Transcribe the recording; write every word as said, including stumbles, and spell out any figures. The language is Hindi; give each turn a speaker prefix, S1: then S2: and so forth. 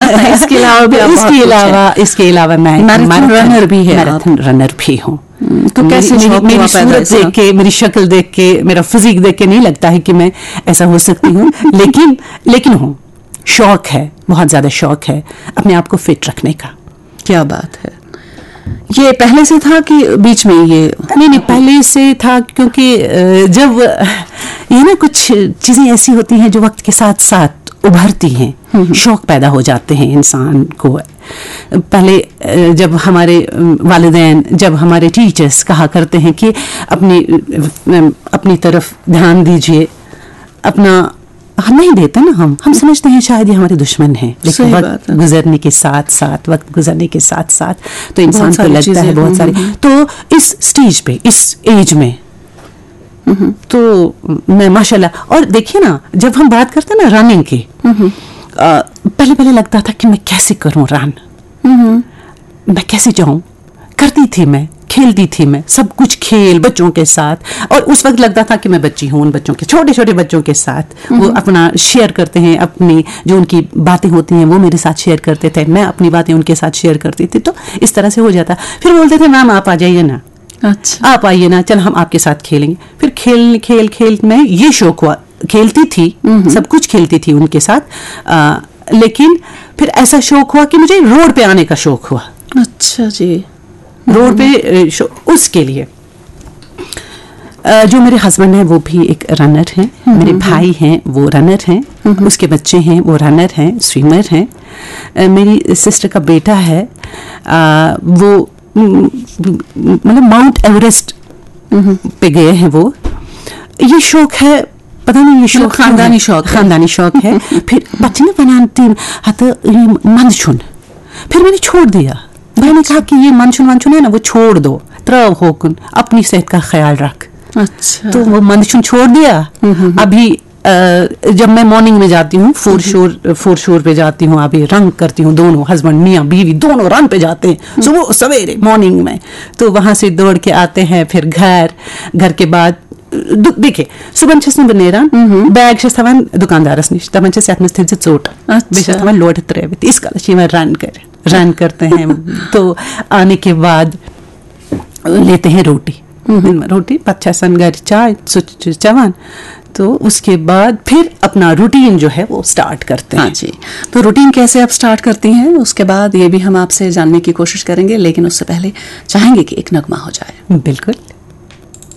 S1: इसके अलावा भी आप
S2: इसके अलावा इसके अलावा मैं
S1: मैराथन रनर भी है,
S2: मैराथन रनर भी हूँ।
S1: तो कैसे
S2: मेरी, मेरी सूरत देख के, मेरी शक्ल देख के, मेरा फिजिक देख के नहीं लगता है कि मैं ऐसा हो सकती हूँ, लेकिन लेकिन हूँ। शौक है, बहुत ज्यादा शौक है अपने आप को फिट रखने का।
S1: क्या बात है। ये पहले से था कि बीच में ये?
S2: नहीं नहीं, पहले से था, क्योंकि जब ये ना कुछ चीजें ऐसी होती हैं जो वक्त के साथ साथ उभरती हैं, शौक पैदा हो जाते हैं इंसान को। पहले जब हमारे वालिदैन, जब हमारे टीचर्स कहा करते हैं कि अपनी अपनी तरफ ध्यान दीजिए, अपना हम नहीं देते ना, हम हम समझते हैं शायद ये हमारे दुश्मन हैं, लेकिन वक्त गुजरने के साथ साथ वक्त गुजरने के साथ साथ तो इंसान को लगता है बहुत सारी। तो इस स्टेज पे, इस एज में तो मैं माशाल्लाह, और देखिए ना, जब हम बात करते हैं ना रनिंग की, आ, पहले पहले लगता था कि मैं कैसे करूं रन, मैं कैसे जाऊं, करती थी मैं, खेलती थी मैं, सब कुछ खेल बच्चों के साथ। और उस वक्त लगता था कि मैं बच्ची हूँ, उन बच्चों के, छोटे छोटे बच्चों के साथ वो अपना शेयर करते हैं, अपनी जो उनकी बातें होती हैं वो मेरे साथ शेयर करते थे, मैं अपनी बातें उनके साथ शेयर करती थी। तो इस तरह से हो जाता। फिर बोलते थे मैम आप आ जाइए ना,
S1: अच्छा
S2: आप आइए ना, चल हम आपके साथ खेलेंगे। फिर खेल खेल खेल में ये शौक हुआ, खेलती थी, सब कुछ खेलती थी उनके साथ, आ, लेकिन फिर ऐसा शौक हुआ कि मुझे रोड पे आने का शौक हुआ।
S1: अच्छा जी।
S2: रोड पे उसके लिए जो मेरे हस्बैंड हैं वो भी एक रनर हैं, मेरे भाई हैं वो रनर हैं, उसके बच्चे हैं वो रनर हैं, स्विमर हैं। मेरी सिस्टर का बेटा है, वो मतलब माउंट एवरेस्ट पे गए हैं वो। ये शौक है, पता नहीं ये शौक
S1: खानदानी शौक
S2: खानदानी शौक है। फिर बच्चे ने बनाती मंद छुन, फिर मैंने छोड़ दिया। भाई ने कहा कि ये मंचुन मंचुन है ना, वो छोड़ दो, त्रव होकुन, अपनी सेहत का ख्याल रख।
S1: अच्छा।
S2: तो वो मंचुन छोड़ दिया। अभी आ, जब मैं मॉर्निंग में जाती हूँ, फोर शोर फोर शोर पे जाती हूँ, अभी रन करती हूँ, दोनों हस्बैंड मियाँ बीवी दोनों रन पे जाते हैं सुबह सवेरे मॉर्निंग में। तो वहां से दौड़ के आते हैं, फिर घर घर के बाद देखिए सुबह छस बनेरा बैग छवन दुकानदारस निश तमन छस यत मस चोट बेशतमन लोड त्रेवित इस कल रन कर रन करते हैं। तो आने के बाद लेते हैं रोटी रोटी पच्छा सन घर चाय चवन, तो उसके बाद फिर अपना रूटीन जो है वो स्टार्ट करते हैं।
S1: हाँ जी। तो रूटीन कैसे आप स्टार्ट करती हैं, उसके बाद ये भी हम आपसे जानने की कोशिश करेंगे, लेकिन उससे पहले चाहेंगे कि एक नगमा हो जाए।
S2: बिल्कुल।